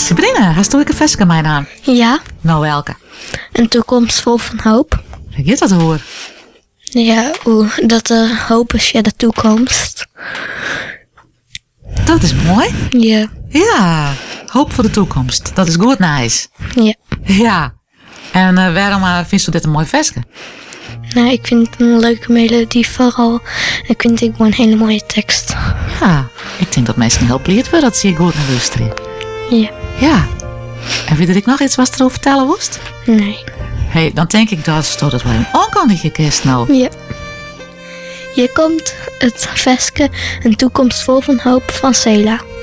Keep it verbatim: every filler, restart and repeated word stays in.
Sabrina, hast du een veske mijn naam? Ja, Nou, welke? een toekomst vol van hoop. Ik get dat hoor. Ja, oeh, dat er hoop is voor de toekomst. Dat is mooi. Ja, Ja, hoop voor de toekomst. Dat is goed nice. ja. Ja. En uh, waarom uh, vind je dit een mooi veske? Nou, ik vind het een leuke melodie vooral. Ik vind het gewoon een hele mooie tekst. Ja, ik denk dat mensen heel blij worden dat ze je goed naar luisteren. Ja. Ja. En weet ik nog iets wat erover vertellen woest? Nee. Hey, dan denk ik dat het dat wel een onkondige kerst nou. Ja. Hier komt het veske Een toekomst vol van hoop van Sela.